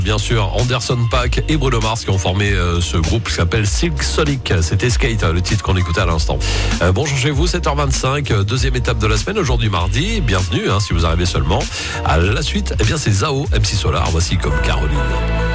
Bien sûr, Anderson .Paak et Bruno Mars qui ont formé ce groupe qui s'appelle Silk Sonic. C'était Skate, le titre qu'on écoutait à l'instant. Bonjour chez vous, 7h25, deuxième étape de la semaine, aujourd'hui mardi. Bienvenue si vous arrivez seulement. À la suite, c'est Zao, MC Solar. Voici comme Caroline.